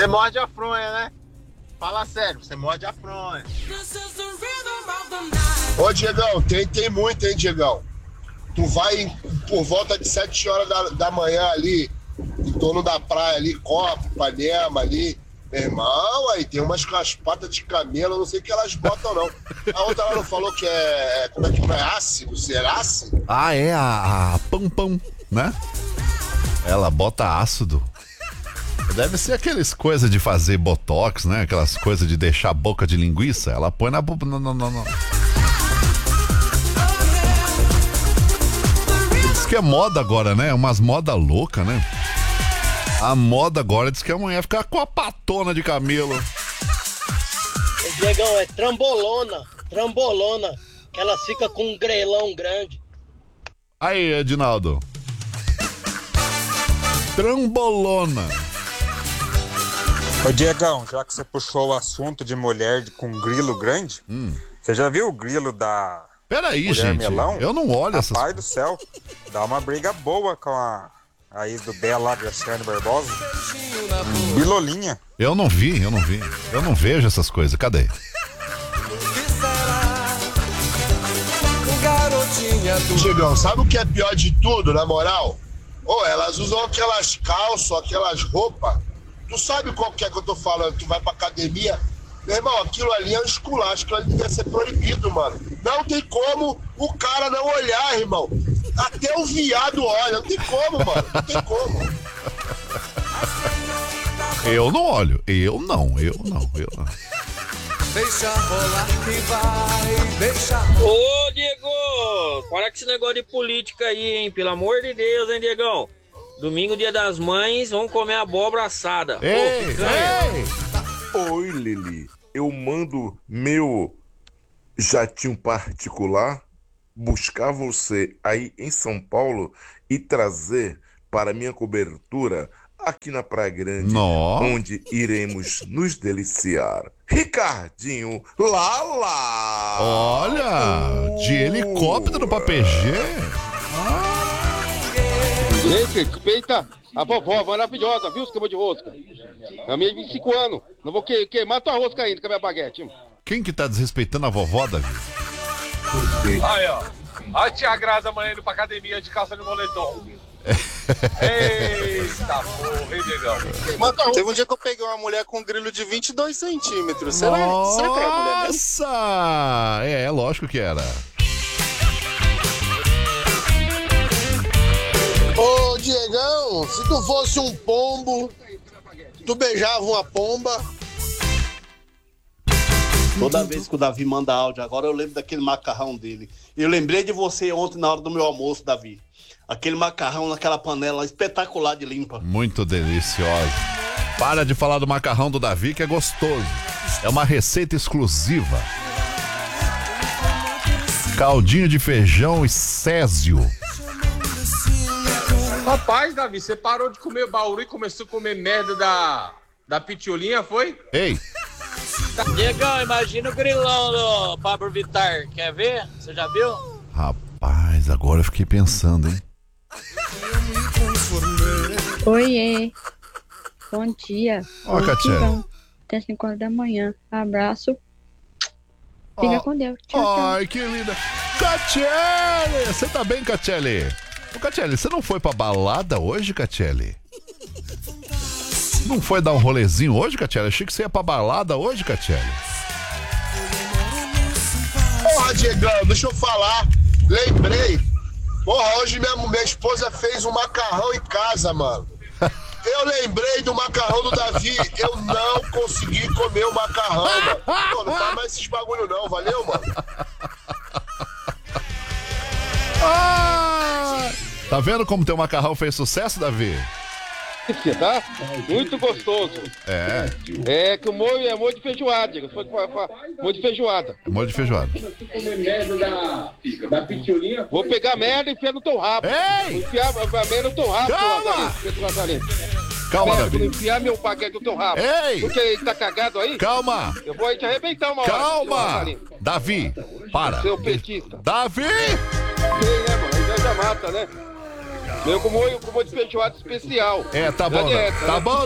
Você morde a fronha, né? Fala sério, você morde a fronha. Ô, Diegão, tem muito, hein, Diegão? Tu vai por volta de 7 horas da manhã ali, em torno da praia ali, Copa, Ipanema ali. Meu irmão, aí tem umas com as patas de camelo, eu não sei o que elas botam, não. A outra lá não falou que como é que é ácido? Será ácido? Ah, é a Pam Pam, né? Ela bota ácido. Deve ser aqueles coisas de fazer botox, né? Aquelas coisas de deixar a boca de linguiça. Ela põe na boca. Não. Diz que é moda agora, né? Umas moda louca, né? A moda agora diz que a mulher fica com a patona de camelo. Diegão, é trambolona, que ela fica com um grelão grande. Aí, Edinaldo. Trambolona. Ô Diegão, já que você puxou o assunto de mulher com grilo grande, você já viu o grilo da Peraí, mulher gente, melão? eu não olho essas Pai do céu, dá uma briga boa com a ex do Bela lá, Graciane Barbosa. Bilolinha. Eu não vi. Eu não vejo essas coisas. Cadê? Diegão, sabe o que é pior de tudo, na moral? Elas usam aquelas calças, aquelas roupas. Tu sabe qual que é que eu tô falando? Tu vai pra academia. Meu irmão, aquilo ali é um esculacho, aquilo ali devia ser proibido, mano. Não tem como o cara não olhar, irmão. Até o viado olha, não tem como, mano. Não tem como. Eu não olho. Eu não. Deixa rolar que vai, deixa. Ô, Diego, para com esse negócio de política aí, hein? Pelo amor de Deus, hein, Diegão? Domingo, dia das mães, vamos comer abóbora assada. Ei! Oi, Lili. Eu mando meu jatinho particular buscar você aí em São Paulo e trazer para minha cobertura aqui na Praia Grande, onde iremos nos deliciar. Ricardinho Lala! Olha, de helicóptero pra PG. Gente, respeita a vovó, maravilhosa, viu, escama de rosca? A minha 25 anos, não vou queimar tua rosca ainda com a minha baguete. Quem que tá desrespeitando a vovó, Davi? Aí, ó. A tia Graça amanhã indo pra academia de calça de moletom. Eita porra, hein, Diegão? Teve um dia que eu peguei uma mulher com um grilo de 22 centímetros. Será que era a mulher mesmo? Nossa! É, lógico que era. Ô, Diegão, se tu fosse um pombo, tu beijava uma pomba. Toda vez que o Davi manda áudio, agora eu lembro daquele macarrão dele. Eu lembrei de você ontem na hora do meu almoço, Davi. Aquele macarrão naquela panela espetacular de limpa. Muito delicioso. Para de falar do macarrão do Davi, que é gostoso. É uma receita exclusiva. Caldinho de feijão e césio. Rapaz, Davi, você parou de comer bauru e começou a comer merda da pitiolinha, foi? Ei! Diegão, imagina o grilão do Pablo Vittar. Quer ver? Você já viu? Rapaz, agora eu fiquei pensando, hein? Oiê, bom dia. Ó, Catiele. Até 5 horas da manhã. Abraço. Fica com Deus. Tchau. Ai, que linda. Catiele! Você tá bem, Catiele? Ô, Catiele, você não foi pra balada hoje, Catiele? Não foi dar um rolezinho hoje, Catiele? Achei que você ia pra balada hoje, Catiele. Porra, Diegão, deixa eu falar. Lembrei. Porra, hoje minha esposa fez um macarrão em casa, mano. Eu lembrei do macarrão do Davi. Eu não consegui comer o macarrão, mano. Pô, não faz mais esses bagulho não, valeu, mano? Tá vendo como teu macarrão fez sucesso, Davi? Tá? Muito gostoso. É. É que o molho é molho de feijoada, Diego. Molho de feijoada. Molho de feijoada. Comer merda da pitiolinha. Vou pegar merda e enfiar no teu rabo. Ei! Vou enfiar a merda no teu rabo. Calma! Calma, Davi. Vou enfiar meu baguete no teu rabo. Ei! Porque ele tá cagado aí? Calma! Eu vou te arrebentar uma hora. Calma! Davi, para. Seu petista. Davi! Sei, né, mano? Já mata, né? Meu com molho de feijoada especial. É, tá bom. Tá bom,